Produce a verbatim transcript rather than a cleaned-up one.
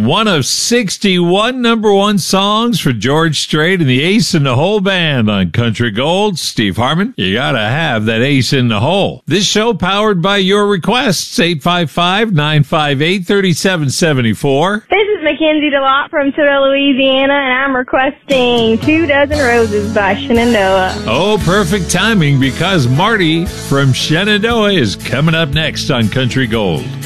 One of sixty-one number one songs for George Strait and the Ace in the Hole Band on Country Gold. Steve Harmon, you gotta have that ace in the hole. This show powered by your requests. eight five five, nine five eight, three seven seven four. This is Mackenzie DeLotte from Toledo, Louisiana, and I'm requesting Two Dozen Roses by Shenandoah. Oh, perfect timing because Marty from Shenandoah is coming up next on Country Gold.